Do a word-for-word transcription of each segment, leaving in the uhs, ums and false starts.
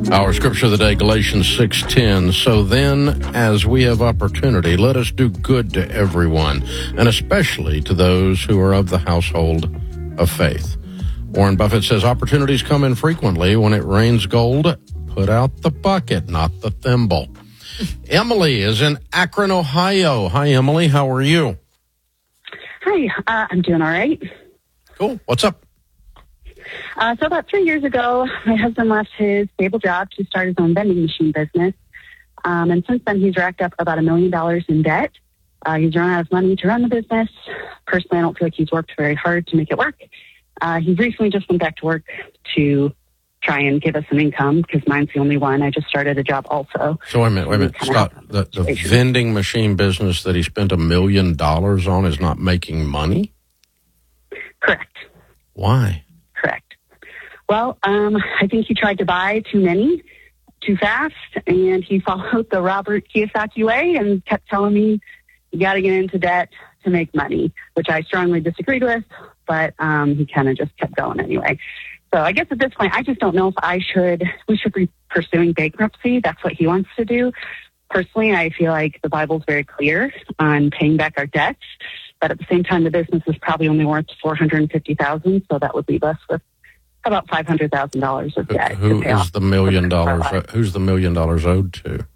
Our scripture of the day, Galatians six ten. So then, as we have opportunity, let us do good to everyone, and especially to those who are of the household of faith. Warren Buffett says opportunities come infrequently. When it rains gold, put out the bucket, not the thimble. Emily is in Akron, Ohio. Hi, Emily. How are you? Hi. Uh, I'm doing all right. Cool. What's up? Uh, so about three years ago, my husband left his stable job to start his own vending machine business. Um, and since then, he's racked up about a million dollars in debt. Uh, he's run out of money to run the business. Personally, I don't feel like he's worked very hard to make it work. Uh, he recently just went back to work to try and give us an income because mine's the only one. I just started a job also. So wait a minute, wait a minute. Stop. The, the vending machine business that he spent a million dollars on is not making money? Correct. Why? Correct. Well, um, I think he tried to buy too many too fast, and he followed the Robert Kiyosaki way and kept telling me you got to get into debt to make money, which I strongly disagreed with, but um, he kind of just kept going anyway. So I guess at this point, I just don't know if I should, we should be pursuing bankruptcy. That's what he wants to do. Personally, I feel like the Bible's very clear on paying back our debts. But at the same time, the business is probably only worth four hundred fifty thousand dollars, so that would leave us with about five hundred thousand dollars of debt. Who is the million dollars? Who's the million dollars owed to?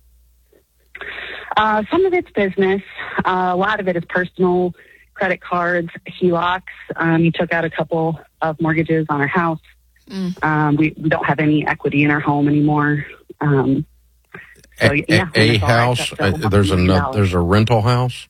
Uh, some of it's business. Uh, a lot of it is personal credit cards, H E L O Cs. Um, he took out a couple of mortgages on our house. Mm. Um, we, we don't have any equity in our home anymore. Um, so, a, yeah, a, a house. Uh, there's a there's a rental house.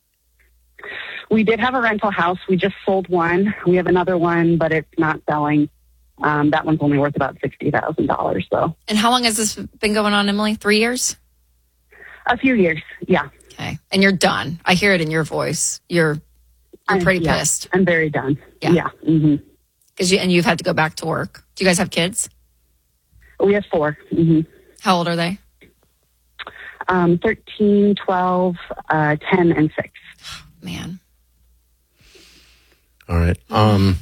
We did have a rental house. We just sold one. We have another one, but it's not selling. Um, that one's only worth about sixty thousand dollars, though. And how long has this been going on, Emily? Three years? A few years, yeah. Okay. And you're done. I hear it in your voice. You're you're I'm, pretty yeah, pissed. I'm very done. Yeah. yeah. Mm-hmm. Cause you, and you've had to go back to work. Do you guys have kids? We have four. Mm-hmm. How old are they? Um, thirteen, twelve, uh, ten, and six. Man. All right. Um,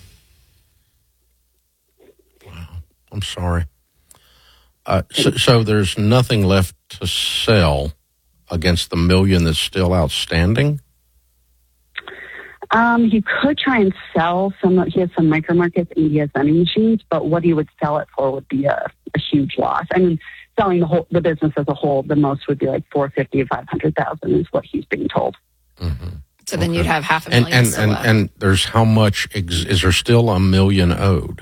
wow. I'm sorry. Uh, so, so there's nothing left to sell against the million that's still outstanding? Um, he could try and sell some. He has some micro markets and he has vending machines, but what he would sell it for would be a, a huge loss. I mean, selling the whole the business as a whole, the most would be like four fifty or five hundred thousand is what he's being told. Mm-hmm. So then okay. You'd have half a and million. And and, and, and there's how much? Ex- is there still a million owed?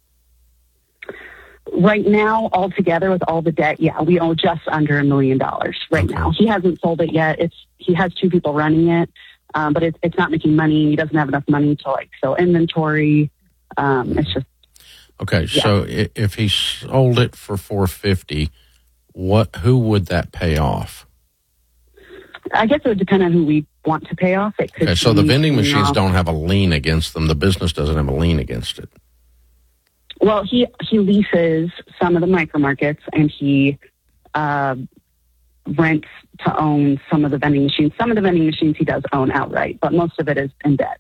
Right now, altogether with all the debt, yeah, we owe just under a million dollars right okay. now. He hasn't sold it yet. It's he has two people running it, um, but it's it's not making money. He doesn't have enough money to like fill inventory. Um, it's just okay. Yeah. So if he sold it for four fifty, what? Who would that pay off? I guess it would depend on who we want to pay off. It could okay, so the vending machines off. don't have a lien against them. The business doesn't have a lien against it. Well, he, he leases some of the micro markets and he uh, rents to own some of the vending machines. Some of the vending machines he does own outright, but most of it is in debt.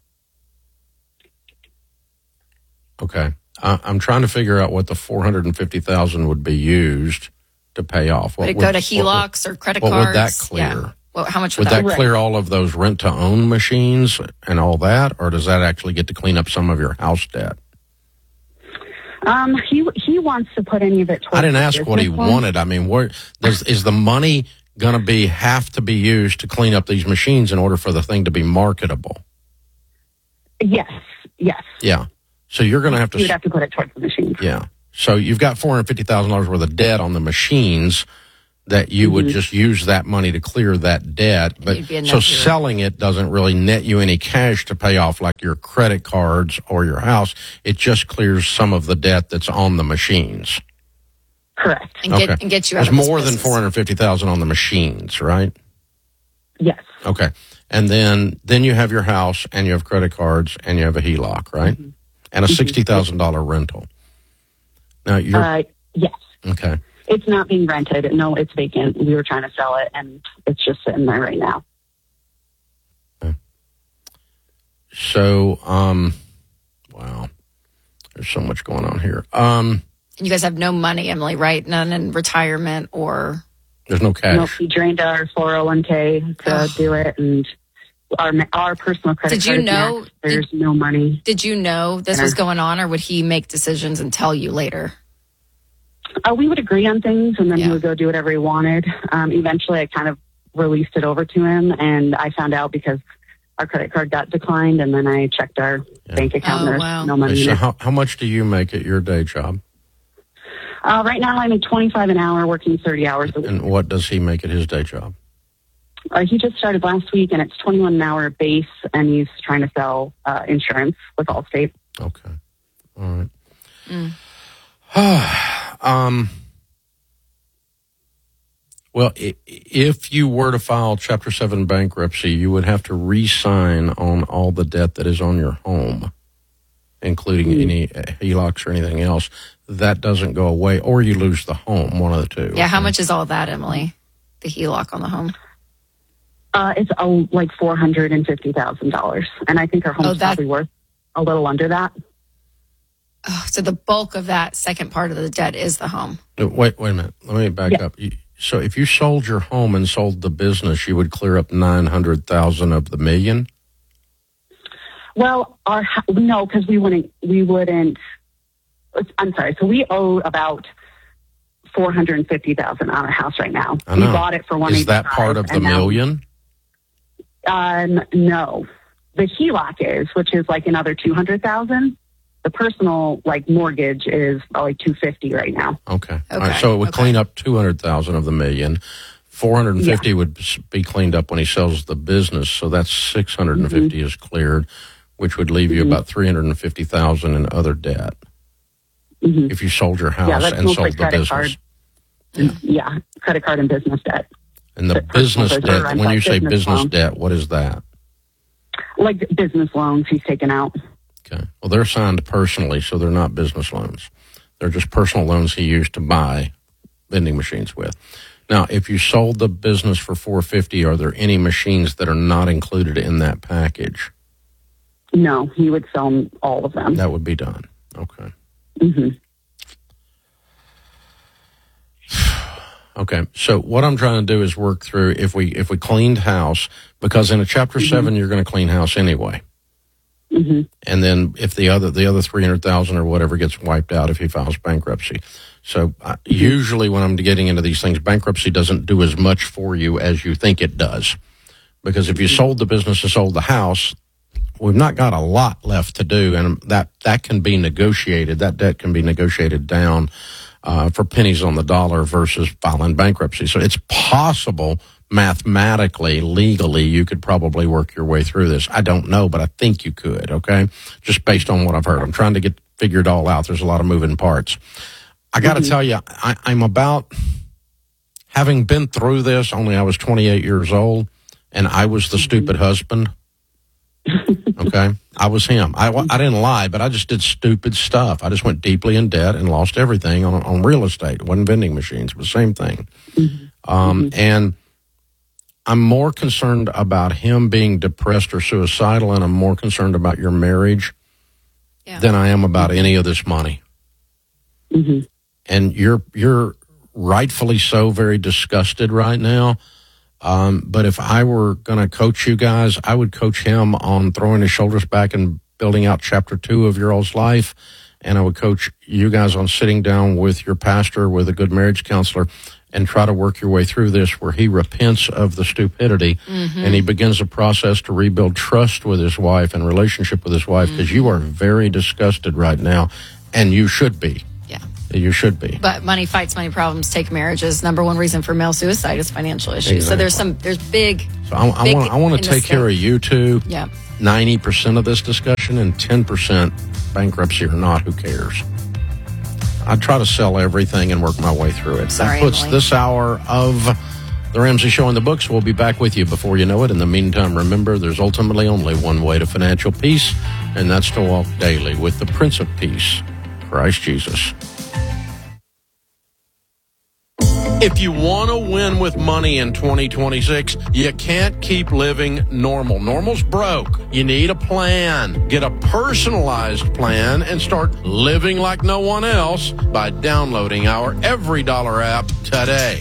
Okay. I, I'm trying to figure out what the four hundred fifty thousand dollars would be used to pay off. What would it go to H E L O Cs or credit what cards? What would that clear? Yeah. Well, how much would, would that, that clear all of those rent-to-own machines and all that, or does that actually get to clean up some of your house debt? Um, he he wants to put any of it towards I didn't ask what he one. wanted. I mean, where does, is the money going to be have to be used to clean up these machines in order for the thing to be marketable? Yes, yes. Yeah. So you're going to have to... You'd have to put it towards the machines. Yeah. So you've got four hundred fifty thousand dollars worth of debt on the machines that you mm-hmm. would just use that money to clear that debt. But so selling it doesn't really net you any cash to pay off like your credit cards or your house. It just clears some of the debt that's on the machines. Correct. And get, okay. and get you out There's of more business. than four hundred fifty thousand dollars on the machines, right? Yes. Okay. And then, then you have your house and you have credit cards and you have a H E L O C, right? Mm-hmm. And a sixty thousand dollars mm-hmm. rental. Now you're... Uh, yes. Okay. It's not being rented. No, it's vacant. We were trying to sell it, and it's just sitting there right now. Okay. So, um, wow, there's so much going on here. Um, And you guys have no money, Emily, right? None in retirement or... There's no cash. Nope, he drained our four oh one k to Oh. do it, and our our personal credit Did card you is know- maxed. There's no money. Did you know this was Yeah. going on, or would he make decisions and tell you later? Uh, we would agree on things, and then Yeah. he would go do whatever he wanted. Um, eventually, I kind of released it over to him, and I found out because our credit card got declined, and then I checked our Yeah. bank account, Oh, and there's wow. no money Okay, in so it. how, how much do you make at your day job? Uh, right now, I make twenty-five an hour, working thirty hours a week. And what does he make at his day job? Uh, he just started last week, and it's twenty-one an hour base, and he's trying to sell uh, insurance with Allstate. Okay. All right. Mm. um, well, i- if you were to file Chapter seven bankruptcy, you would have to re-sign on all the debt that is on your home, including Mm. any uh, H E L O Cs or anything else. That doesn't go away, or you lose the home, one of the two. Yeah, how much is all that, Emily? The H E L O C on the home? Uh, it's uh, like four hundred fifty thousand dollars, and I think our home's Oh, that- probably worth a little under that. Oh, so the bulk of that second part of the debt is the home. Uh, Wait, wait a minute. Let me back Yeah. up. You, so if you sold your home and sold the business, you would clear up nine hundred thousand of the million? Well, our ho- no, because we wouldn't. We wouldn't. I'm sorry. So we owe about four hundred fifty thousand on our house right now. I know. We bought it for one. Is that part of the million? Um, no, the H E L O C is, which is like another two hundred thousand. The personal like mortgage is probably two fifty right now. Okay. All Okay, right. So it would okay. clean up two hundred thousand of the million. four hundred fifty would s- be cleaned up when he sells the business. So that's six hundred fifty Mm-hmm. is cleared, which would leave you about three hundred fifty thousand in other debt Mhm. if you sold your house Yeah, that's and mostly sold the credit business. card. Yeah, credit card and business debt. And the But personal business debt, debt, or when you say business business loan. debt, what is that? Like business loans he's taken out. Okay. Well, they're signed personally, so they're not business loans. They're just personal loans he used to buy vending machines with. Now, if you sold the business for four hundred fifty, are there any machines that are not included in that package? No, he would sell all of them. That would be done. Okay. hmm Okay. So what I'm trying to do is work through if we if we cleaned house, because in a chapter seven you're going to clean house anyway. hmm And then if the other the other three hundred thousand or whatever gets wiped out if he files bankruptcy. So uh, usually when I'm getting into these things, bankruptcy doesn't do as much for you as you think it does. Because if you sold the business and sold the house, we've not got a lot left to do, and that that can be negotiated. That debt can be negotiated down uh, for pennies on the dollar versus filing bankruptcy. So it's possible mathematically, legally, you could probably work your way through this. I don't know, but I think you could, okay? Just based on what I've heard. I'm trying to get figured all out. There's a lot of moving parts. I got to Mm-hmm. tell you, I, I'm about, having been through this, only I was twenty-eight years old, and I was the stupid husband. Okay? I was him. I, I didn't lie, but I just did stupid stuff. I just went deeply in debt and lost everything on, on real estate. It wasn't vending machines. It was the same thing. Um, and I'm more concerned about him being depressed or suicidal, and I'm more concerned about your marriage Yeah. than I am about any of this money. hmm And you're you're rightfully so very disgusted right now. Um, but if I were going to coach you guys, I would coach him on throwing his shoulders back and building out chapter two of your all's life. And I would coach you guys on sitting down with your pastor, with a good marriage counselor, and try to work your way through this where he repents of the stupidity and he begins a process to rebuild trust with his wife and relationship with his wife, because you are very disgusted right now, and you should be. Yeah. You should be. But money fights money problems take marriages. Number one reason for male suicide is financial issues. So there's some, there's big, So I, I big want I want in to the take care of state. you two. Yeah. ninety percent of this discussion and ten percent bankruptcy or not, who cares? I try to sell everything and work my way through it. Sorry, that puts Emily. this hour of The Ramsey Show in the books. We'll be back with you before you know it. In the meantime, remember, there's ultimately only one way to financial peace, and that's to walk daily with the Prince of Peace, Christ Jesus. If you want to win with money in twenty twenty-six, you can't keep living normal. Normal's broke. You need a plan. Get a personalized plan and start living like no one else by downloading our Every Dollar app today.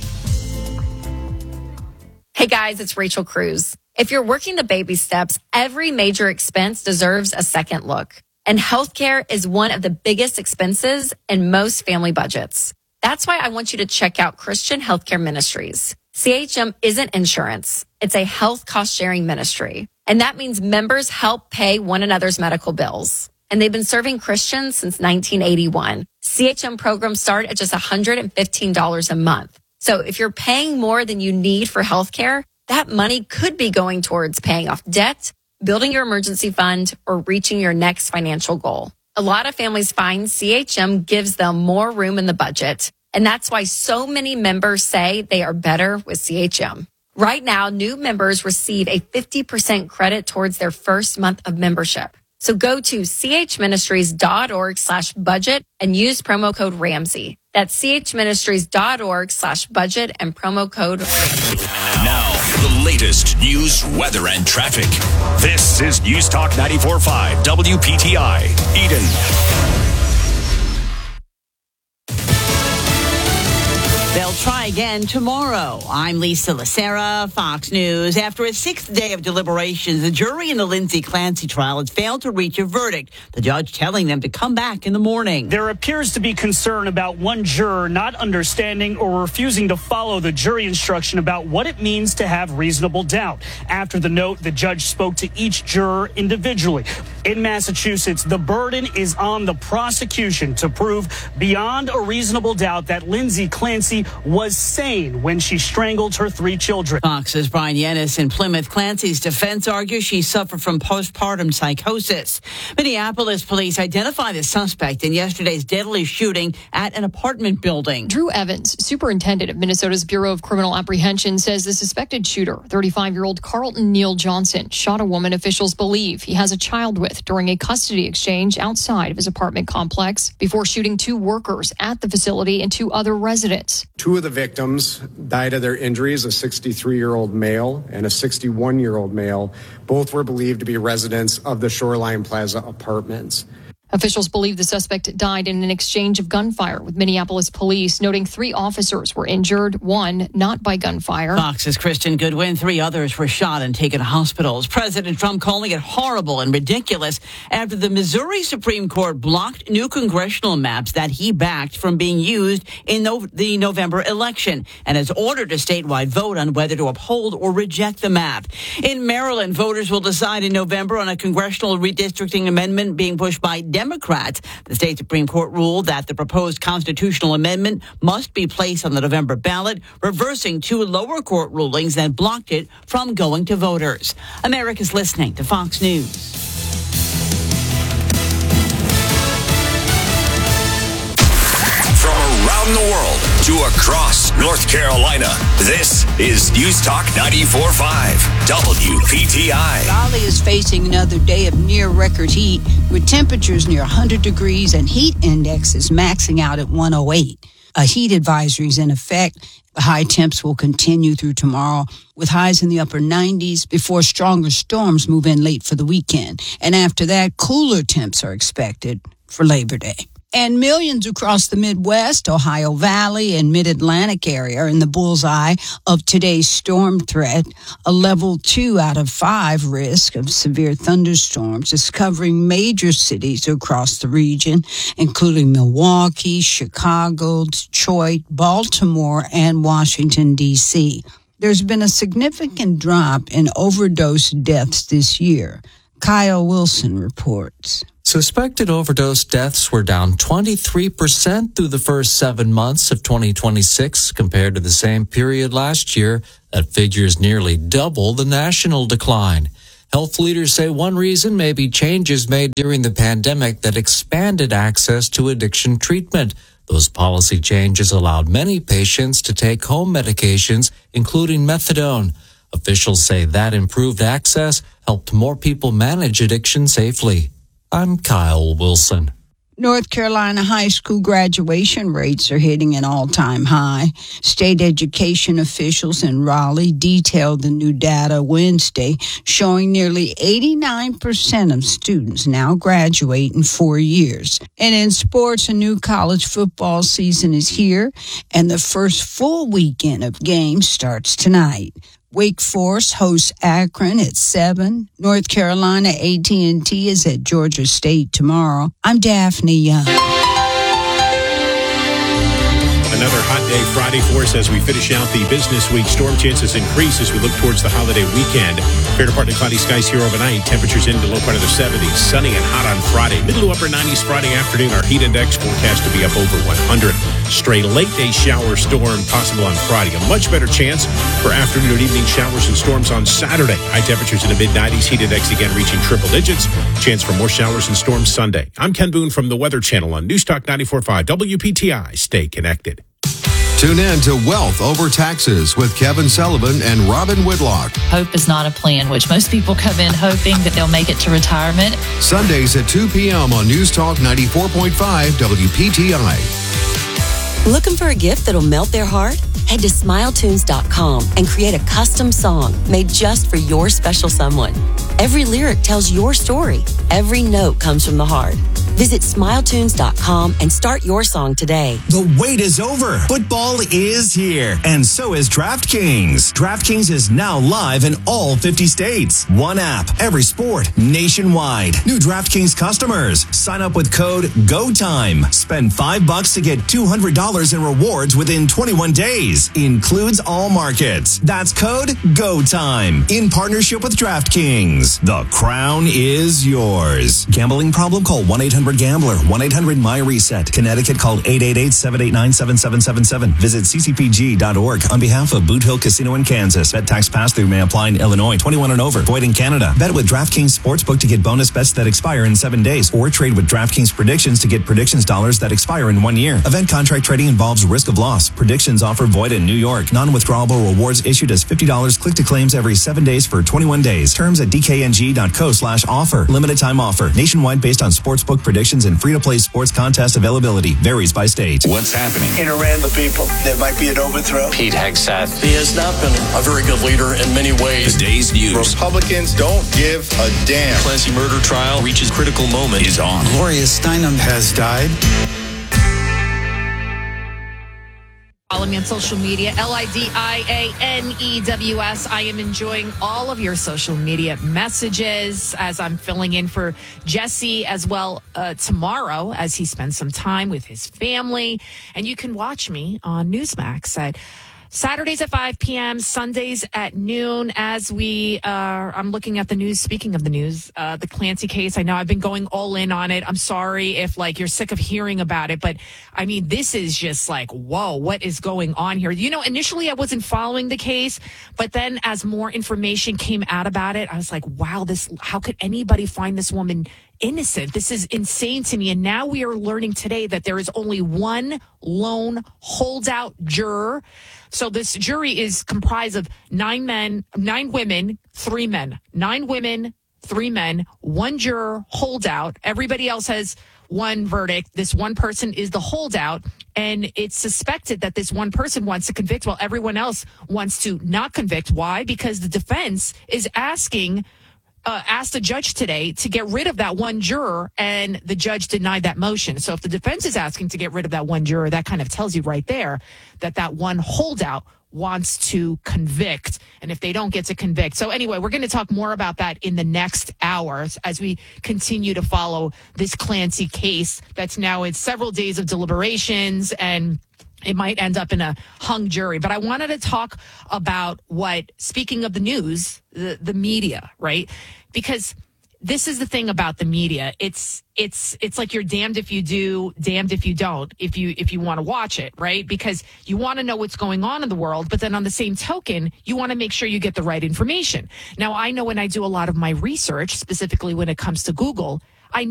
Hey guys, it's Rachel Cruz. If you're working the baby steps, every major expense deserves a second look. And healthcare is one of the biggest expenses in most family budgets. That's why I want you to check out Christian Healthcare Ministries. C H M isn't insurance. It's a health cost-sharing ministry. And that means members help pay one another's medical bills. And they've been serving Christians since nineteen eighty-one. C H M programs start at just one hundred fifteen dollars a month. So if you're paying more than you need for healthcare, that money could be going towards paying off debt, building your emergency fund, or reaching your next financial goal. A lot of families find C H M gives them more room in the budget, and that's why so many members say they are better with C H M. Right now, new members receive a fifty percent credit towards their first month of membership. So go to chministries.org slash budget and use promo code Ramsey. That's chministries.org slash budget and promo code Ramsey. Now, the latest news, weather, and traffic. This is News Talk ninety-four point five W P T I, Eden. They'll try again tomorrow. I'm Lisa Lacera, Fox News. After a sixth day of deliberations, the jury in the Lindsay Clancy trial has failed to reach a verdict, the judge telling them to come back in the morning. There appears to be concern about one juror not understanding or refusing to follow the jury instruction about what it means to have reasonable doubt. After the note, the judge spoke to each juror individually. In Massachusetts, the burden is on the prosecution to prove beyond a reasonable doubt that Lindsay Clancy was sane when she strangled her three children. Fox's Brian Yennis in Plymouth. Clancy's defense argues she suffered from postpartum psychosis. Minneapolis police identified the suspect in yesterday's deadly shooting at an apartment building. Drew Evans, superintendent of Minnesota's Bureau of Criminal Apprehension, says the suspected shooter, thirty-five-year-old Carlton Neal Johnson, shot a woman officials believe he has a child with during a custody exchange outside of his apartment complex before shooting two workers at the facility and two other residents. Two of the victims died of their injuries, a sixty-three-year-old male and a sixty-one-year-old male. Both were believed to be residents of the Shoreline Plaza apartments. Officials believe the suspect died in an exchange of gunfire with Minneapolis police, noting three officers were injured, one not by gunfire. Fox's Christian Goodwin. Three others were shot and taken to hospitals. President Trump calling it horrible and ridiculous after the Missouri Supreme Court blocked new congressional maps that he backed from being used in no- the November election and has ordered a statewide vote on whether to uphold or reject the map. In Maryland, voters will decide in November on a congressional redistricting amendment being pushed by Democrats. The state Supreme Court ruled that the proposed constitutional amendment must be placed on the November ballot, reversing two lower court rulings that blocked it from going to voters. America's listening to Fox News. From around the world to across North Carolina, this is News Talk ninety-four point five W P T I. Raleigh is facing another day of near record heat with temperatures near one hundred degrees and heat indexes maxing out at one oh eight. A heat advisory is in effect. The high temps will continue through tomorrow with highs in the upper nineties before stronger storms move in late for the weekend. And after that, cooler temps are expected for Labor Day. And millions across the Midwest, Ohio Valley, and Mid-Atlantic area are in the bullseye of today's storm threat. A level two out of five risk of severe thunderstorms is covering major cities across the region, including Milwaukee, Chicago, Detroit, Baltimore, and Washington, D C. There's been a significant drop in overdose deaths this year. Kyle Wilson reports. Suspected overdose deaths were down twenty-three percent through the first seven months of twenty twenty-six compared to the same period last year. That figure is nearly double the national decline. Health leaders say one reason may be changes made during the pandemic that expanded access to addiction treatment. Those policy changes allowed many patients to take home medications, including methadone. Officials say that improved access helped more people manage addiction safely. I'm Kyle Wilson. North Carolina high school graduation rates are hitting an all-time high. State education officials in Raleigh detailed the new data Wednesday, showing nearly eighty-nine percent of students now graduate in four years. And in sports, a new college football season is here, and the first full weekend of games starts tonight. Wake Forest hosts Akron at seven. North Carolina A T and T is at Georgia State tomorrow. I'm Daphne Young. Another hot day Friday for us as we finish out the business week. Storm chances increase as we look towards the holiday weekend. Fair to partly cloudy skies here overnight. Temperatures into low part of the seventies. Sunny and hot on Friday. Middle to upper nineties Friday afternoon. Our heat index forecast to be up over one hundred. Stray late day shower storm possible on Friday. A much better chance for afternoon and evening showers and storms on Saturday. High temperatures in the mid nineties. Heat index again reaching triple digits. Chance for more showers and storms Sunday. I'm Ken Boone from the Weather Channel on Newstalk ninety-four point five W P T I. Stay connected. Tune in to Wealth Over Taxes with Kevin Sullivan and Robin Whitlock. Hope is not a plan, which most people come in hoping that they'll make it to retirement. Sundays at two p.m. on News Talk ninety-four point five W P T I. Looking for a gift that'll melt their heart? Head to smile tunes dot com and create a custom song made just for your special someone. Every lyric tells your story. Every note comes from the heart. Visit smile tunes dot com and start your song today. The wait is over. Football is here, and so is DraftKings. DraftKings is now live in all fifty states. One app, every sport, nationwide. New DraftKings customers, sign up with code GOTIME. Spend five bucks to get two hundred dollars in rewards within twenty-one days. Includes all markets. That's code GOTIME. In partnership with DraftKings. The crown is yours. Gambling problem? Call one eight hundred gambler. one eight hundred my reset. Connecticut, call eight eight eight, seven eight nine, seven seven seven seven. Visit c c p g dot org on behalf of Boot Hill Casino in Kansas. Bet tax pass-through may apply in Illinois. twenty-one and over. Void in Canada. Bet with DraftKings Sportsbook to get bonus bets that expire in seven days. Or trade with DraftKings Predictions to get predictions dollars that expire in one year. Event contract trading involves risk of loss. Predictions offer void in New York. Non-withdrawable rewards issued as fifty dollars. Click to claims every seven days for twenty-one days. Terms at d k n g dot co slash offer. Limited time offer. Nationwide based on sportsbook predictions and free-to-play sports contest availability. Varies by state. What's happening? In Iran, the people, there might be an overthrow. Pete Hegseth. He has not been a very good leader in many ways. Today's news. Republicans don't give a damn. Clancy murder trial reaches critical moment. Is on. Gloria Steinem has died. Follow me on social media, L I D I A N E W S. I am enjoying all of your social media messages as I'm filling in for Jesse as well uh, tomorrow as he spends some time with his family. And you can watch me on Newsmax at Saturdays at five p.m., Sundays at noon as we are, uh, I'm looking at the news. Speaking of the news, uh, the Clancy case, I know I've been going all in on it. I'm sorry if like you're sick of hearing about it, but I mean, this is just like, whoa, what is going on here? You know, initially I wasn't following the case, but then as more information came out about it, I was like, wow, this, how could anybody find this woman innocent? This is insane to me. And now we are learning today that there is only one lone holdout juror. So this jury is comprised of nine men, nine women, three men, nine women, three men, one juror holdout. Everybody else has one verdict. This one person is the holdout. And it's suspected that this one person wants to convict while everyone else wants to not convict. Why? Because the defense is asking Uh, asked the judge today to get rid of that one juror, and the judge denied that motion. So if the defense is asking to get rid of that one juror, that kind of tells you right there that that one holdout wants to convict, and if they don't get to convict. So anyway, we're going to talk more about that in the next hours as we continue to follow this Clancy case that's now in several days of deliberations, and it might end up in a hung jury. But I wanted to talk about what, speaking of the news, the, the media, right? Because this is the thing about the media. It's it's it's like you're damned if you do, damned if you don't, if you if you want to watch it, right? Because you want to know what's going on in the world, but then on the same token, you want to make sure you get the right information. Now, I know when I do a lot of my research, specifically when it comes to Google, I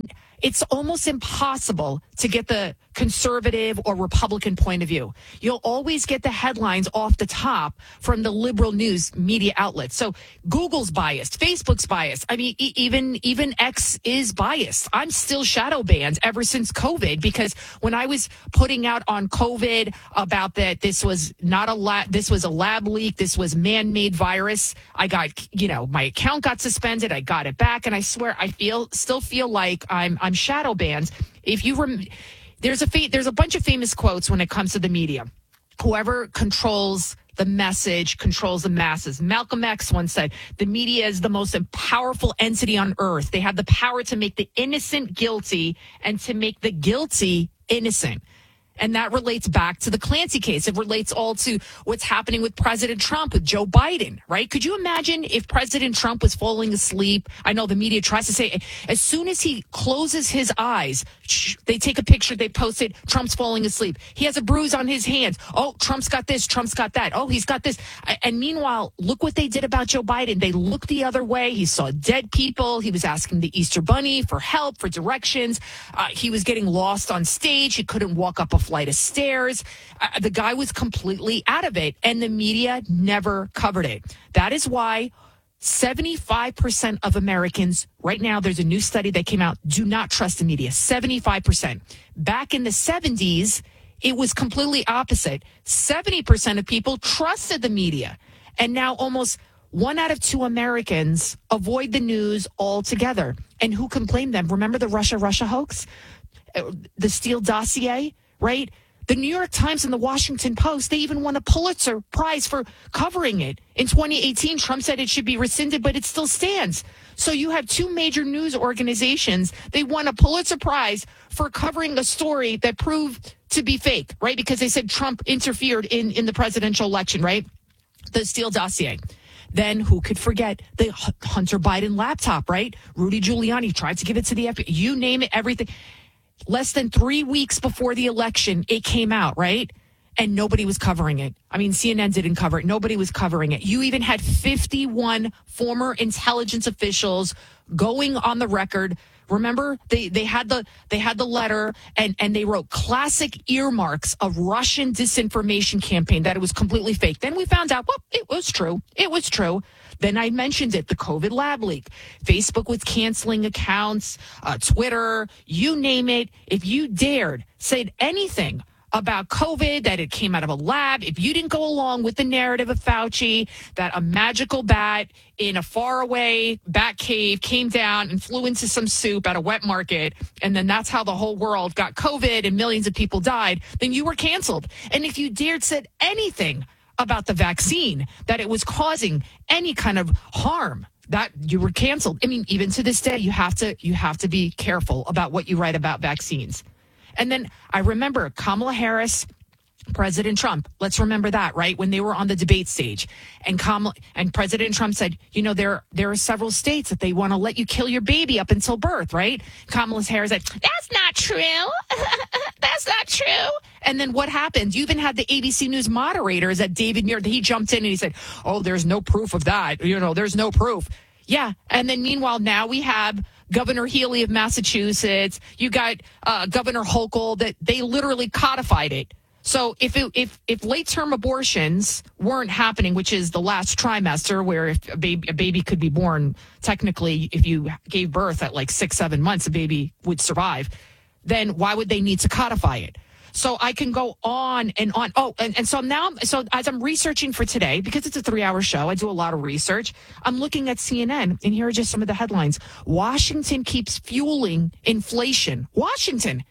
it's almost impossible to get the conservative or Republican point of view. You'll always get the headlines off the top from the liberal news media outlets. So Google's biased, Facebook's biased. I mean, e- even even X is biased. I'm still shadow banned ever since COVID, because when I was putting out on COVID about that this was not a lab, this was a lab leak, this was man-made virus, I got, you know, my account got suspended, I got it back, and I swear I feel still feel like I'm I'm shadow banned. If you rem- there's a fa- there's a bunch of famous quotes when it comes to the media. Whoever controls the message controls the masses. Malcolm X once said, the media is the most powerful entity on earth. They have the power to make the innocent guilty and to make the guilty innocent. And that relates back to the Clancy case. It relates all to what's happening with President Trump, with Joe Biden, right? Could you imagine if President Trump was falling asleep? I know the media tries to say, as soon as he closes his eyes, they take a picture, they post it, Trump's falling asleep. He has a bruise on his hands. Oh, Trump's got this, Trump's got that. Oh, he's got this. And meanwhile, look what they did about Joe Biden. They looked the other way. He saw dead people. He was asking the Easter Bunny for help, for directions. Uh, he was getting lost on stage. He couldn't walk up a flight of stairs. Uh, the guy was completely out of it, and the media never covered it. That is why seventy-five percent of Americans right now, there's a new study that came out, do not trust the media. seventy-five percent. Back in the seventies, it was completely opposite. seventy percent of people trusted the media. And now almost one out of two Americans avoid the news altogether. And who can blame them? Remember the Russia, Russia hoax? The Steele dossier, right? The New York Times and the Washington Post, they even won a Pulitzer Prize for covering it. In twenty eighteen, Trump said it should be rescinded, but it still stands. So you have two major news organizations. They won a Pulitzer Prize for covering a story that proved to be fake, right? Because they said Trump interfered in, in the presidential election, right? The Steele dossier. Then who could forget the Hunter Biden laptop, right? Rudy Giuliani tried to give it to the F B I. You name it, everything. Less than three weeks before the election, it came out, right? And nobody was covering it. I mean, C N N didn't cover it. Nobody was covering it. You even had fifty-one former intelligence officials going on the record. Remember, they, they had the they had the letter, and, and they wrote classic earmarks of Russian disinformation campaign, that it was completely fake. Then we found out, well, it was true. It was true. Then I mentioned it, the COVID lab leak. Facebook was canceling accounts, uh, Twitter, you name it. If you dared say anything about COVID, that it came out of a lab, if you didn't go along with the narrative of Fauci, that a magical bat in a faraway bat cave came down and flew into some soup at a wet market, and then that's how the whole world got COVID and millions of people died, then you were canceled. And if you dared said anything about the vaccine, that it was causing any kind of harm, that you were canceled. I mean, even to this day, you have to you have to be careful about what you write about vaccines. And then I remember Kamala Harris, President Trump. Let's remember that, right? When they were on the debate stage, and Kamala and President Trump said, you know, there there are several states that they want to let you kill your baby up until birth, right? Kamala Harris said, that's not true. That's not true. And then what happened? You even had the A B C News moderators at David Muir. He jumped in and he said, oh, there's no proof of that. You know, there's no proof. Yeah. And then meanwhile, now we have Governor Healy of Massachusetts. You got uh, Governor Hochul, that they literally codified it. So if it, if if late term abortions weren't happening, which is the last trimester, where if a baby a baby could be born, technically, if you gave birth at like six seven months, a baby would survive. Then why would they need to codify it? So I can go on and on. Oh, and, and so now, so as I'm researching for today, because it's a three-hour show, I do a lot of research. I'm looking at C N N, and here are just some of the headlines. Washington keeps fueling inflation. Washington.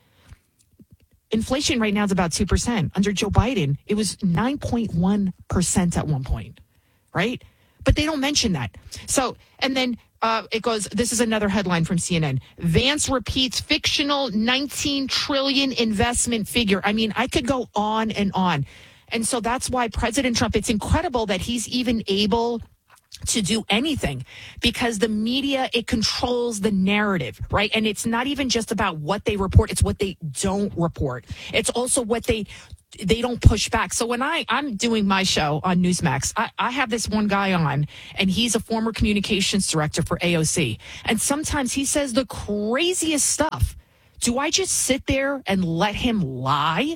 Inflation right now is about two percent. Under Joe Biden, it was nine point one percent at one point, right? But they don't mention that. So, and then uh, it goes, this is another headline from C N N. Vance repeats fictional nineteen trillion investment figure. I mean, I could go on and on. And so that's why President Trump, it's incredible that he's even able to do anything, because the media, it controls the narrative, right? And it's not even just about what they report. It's what they don't report. It's also what they they don't push back. So when I, I'm doing my show on Newsmax, I, I have this one guy on, and he's a former communications director for A O C. And sometimes he says the craziest stuff. Do I just sit there and let him lie?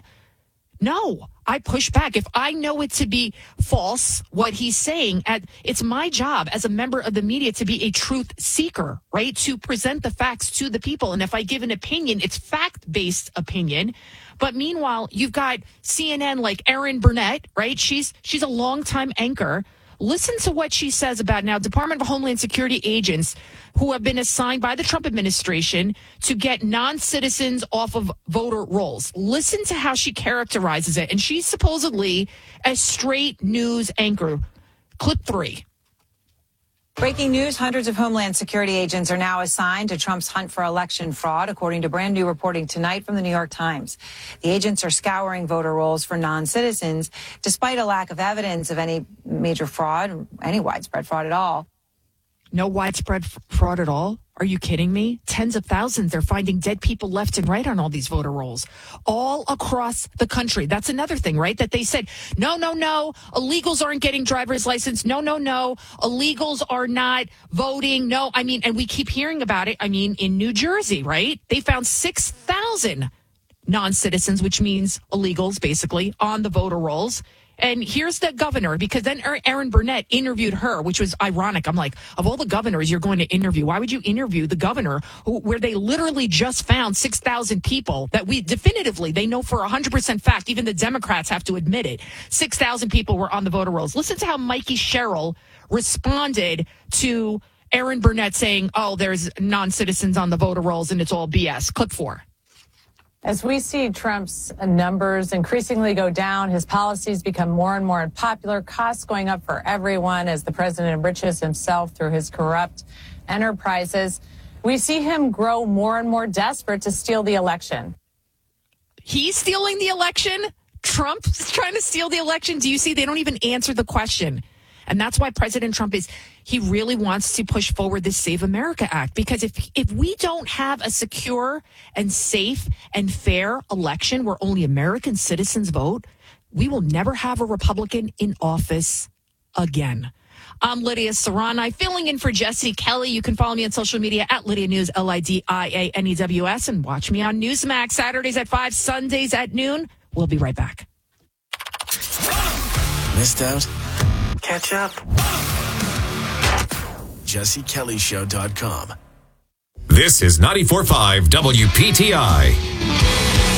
No, I push back. If I know it to be false, what he's saying, at, it's my job as a member of the media to be a truth seeker, right? To present the facts to the people. And if I give an opinion, it's fact-based opinion. But meanwhile, you've got C N N like Erin Burnett, right? She's she's a longtime anchor. Listen to what she says about now Department of Homeland Security agents who have been assigned by the Trump administration to get non-citizens off of voter rolls. Listen to how she characterizes it. And she's supposedly a straight news anchor. Clip three. Breaking news, hundreds of Homeland Security agents are now assigned to Trump's hunt for election fraud, according to brand new reporting tonight from the New York Times. The agents are scouring voter rolls for non-citizens, despite a lack of evidence of any major fraud, any widespread fraud at all. No widespread f- fraud at all? Are you kidding me? Tens of thousands. They're finding dead people left and right on all these voter rolls all across the country. That's another thing, right? That they said, no, no, no, illegals aren't getting driver's license. No, no, no, illegals are not voting. No, I mean, and we keep hearing about it. I mean, in New Jersey, right? They found six thousand non-citizens, which means illegals, basically, on the voter rolls. And here's the governor, because then Erin Burnett interviewed her, which was ironic. I'm like, of all the governors you're going to interview, why would you interview the governor who, where they literally just found six thousand people that we definitively, they know for one hundred percent fact, even the Democrats have to admit it, six thousand people were on the voter rolls. Listen to how Mikey Sherrill responded to Erin Burnett saying, oh, there's non-citizens on the voter rolls and it's all B S. Clip four. As we see Trump's numbers increasingly go down, his policies become more and more unpopular, costs going up for everyone as the president enriches himself through his corrupt enterprises, we see him grow more and more desperate to steal the election. He's stealing the election? Trump's trying to steal the election? Do you see? They don't even answer the question. And that's why President Trump is, he really wants to push forward this Save America Act. Because if if we don't have a secure and safe and fair election where only American citizens vote, we will never have a Republican in office again. I'm Lydia Serrani, filling in for Jesse Kelly. You can follow me on social media at Lydia News, L I D I A N E W S, and watch me on Newsmax Saturdays at five, Sundays at noon. We'll be right back. Missed out? Catch up. Jesse Kelly Show dot com. This is ninety-four point five W P T I.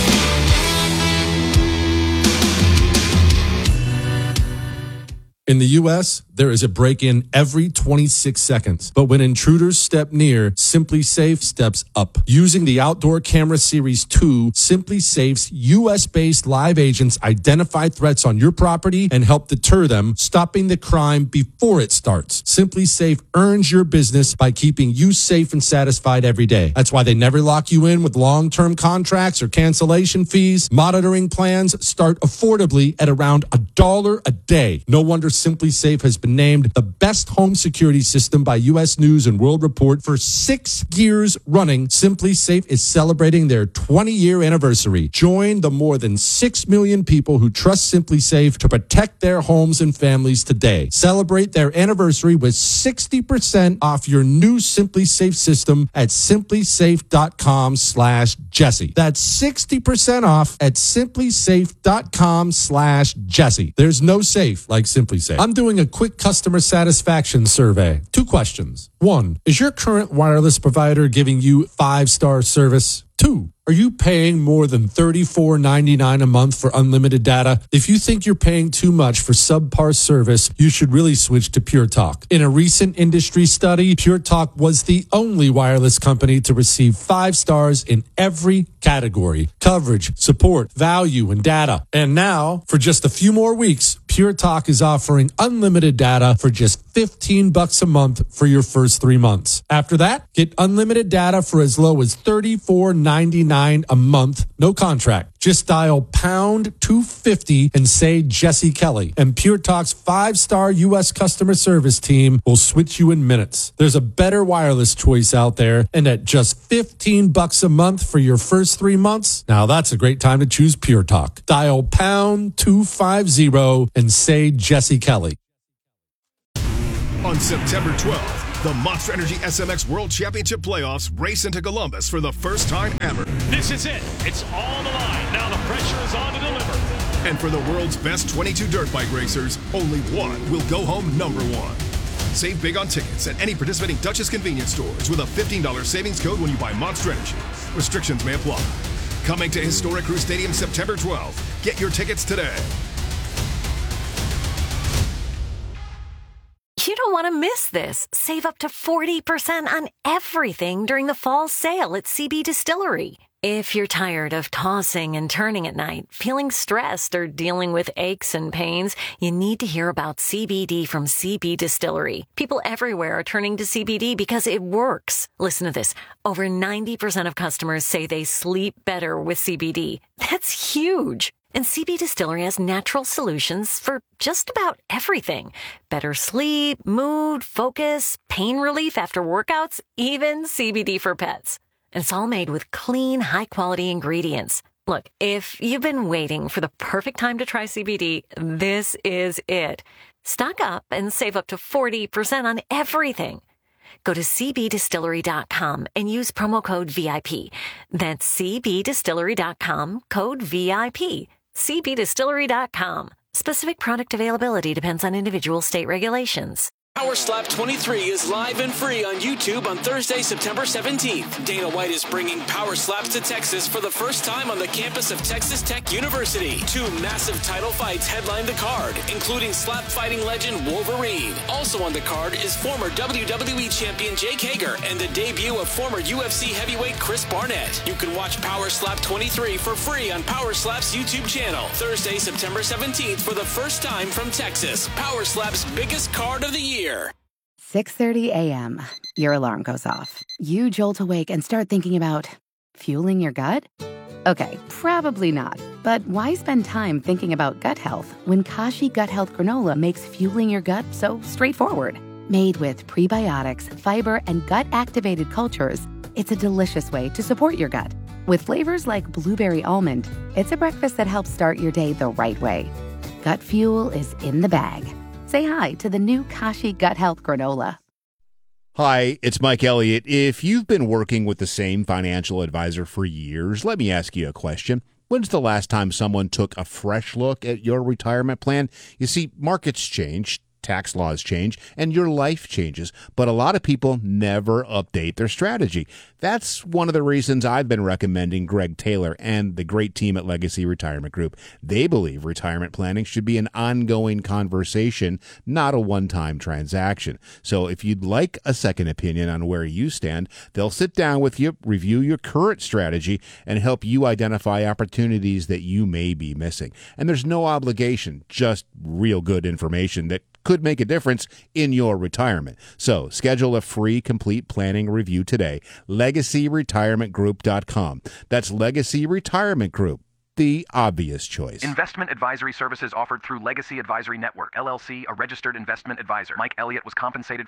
In the U S, there is a break-in every twenty-six seconds. But when intruders step near, SimpliSafe steps up. Using the Outdoor Camera Series two, SimpliSafe's U S-based live agents identify threats on your property and help deter them, stopping the crime before it starts. SimpliSafe earns your business by keeping you safe and satisfied every day. That's why they never lock you in with long-term contracts or cancellation fees. Monitoring plans start affordably at around a dollar a day. No wonder SimpliSafe has been named the best home security system by U S News and World Report for six years running. SimpliSafe is celebrating their twenty-year anniversary. Join the more than six million people who trust SimpliSafe to protect their homes and families today. Celebrate their anniversary with sixty percent off your new SimpliSafe system at SimpliSafe.com slash Jesse. That's sixty percent off at SimpliSafe.com slash Jesse. There's no safe like SimpliSafe. I'm doing a quick customer satisfaction survey. Two questions. One, is your current wireless provider giving you five-star service? Two, are you paying more than thirty-four ninety-nine a month for unlimited data? If you think you're paying too much for subpar service, you should really switch to Pure Talk. In a recent industry study, Pure Talk was the only wireless company to receive five stars in every category: coverage, support, value, and data. And now, for just a few more weeks, Pure Talk is offering unlimited data for just fifteen bucks a month for your first three months. After that, get unlimited data for as low as thirty-four ninety-nine a month, no contract. Just dial pound two fifty and say Jesse Kelly, and Pure Talk's five-star U S customer service team will switch you in minutes. There's a better wireless choice out there, and at just fifteen bucks a month for your first three months, now that's a great time to choose Pure Talk. Dial pound two fifty and say Jesse Kelly. On September twelfth, The Monster Energy S M X World Championship Playoffs race into Columbus for the first time ever. This is it. It's all on the line. Now the pressure is on to deliver. And for the world's best twenty-two dirt bike racers, only one will go home number one. Save big on tickets at any participating Duchess convenience stores with a fifteen dollars savings code when you buy Monster Energy. Restrictions may apply. Coming to Historic Crew Stadium September twelfth. Get your tickets today. You don't want to miss this. Save up to forty percent on everything during the fall sale at C B Distillery. If you're tired of tossing and turning at night, feeling stressed, or dealing with aches and pains, you need to hear about C B D from C B Distillery. People everywhere are turning to C B D because it works. Listen to this. Over ninety percent of customers say they sleep better with C B D. That's huge. And C B Distillery has natural solutions for just about everything. Better sleep, mood, focus, pain relief after workouts, even C B D for pets. And it's all made with clean, high-quality ingredients. Look, if you've been waiting for the perfect time to try C B D, this is it. Stock up and save up to forty percent on everything. Go to c b distillery dot com and use promo code V I P. That's c b distillery dot com, code V I P. c b distillery dot com. Specific product availability depends on individual state regulations. Power Slap twenty-three is live and free on YouTube on Thursday, September seventeenth. Dana White is bringing Power Slaps to Texas for the first time on the campus of Texas Tech University. Two massive title fights headline the card, including slap fighting legend Wolverine. Also on the card is former W W E champion Jake Hager and the debut of former U F C heavyweight Chris Barnett. You can watch Power Slap twenty-three for free on Power Slap's YouTube channel. Thursday, September seventeenth for the first time from Texas. Power Slap's biggest card of the year. six thirty a.m. Your alarm goes off. You jolt awake and start thinking about fueling your gut? Okay, probably not. But why spend time thinking about gut health when Kashi Gut Health Granola makes fueling your gut so straightforward? Made with prebiotics, fiber, and gut-activated cultures, it's a delicious way to support your gut. With flavors like blueberry almond, it's a breakfast that helps start your day the right way. Gut fuel is in the bag. Say hi to the new Kashi Gut Health Granola. Hi, it's Mike Elliott. If you've been working with the same financial advisor for years, let me ask you a question. When's the last time someone took a fresh look at your retirement plan? You see, markets change, tax laws change, and your life changes, but a lot of people never update their strategy. That's one of the reasons I've been recommending Greg Taylor and the great team at Legacy Retirement Group. They believe retirement planning should be an ongoing conversation, not a one-time transaction. So if you'd like a second opinion on where you stand, they'll sit down with you, review your current strategy, and help you identify opportunities that you may be missing. And there's no obligation, just real good information that could make a difference in your retirement. So schedule a free complete planning review today. legacy retirement group dot com. That's Legacy Retirement Group, the obvious choice. Investment advisory services offered through Legacy Advisory Network, L L C, a registered investment advisor. Mike Elliott was compensated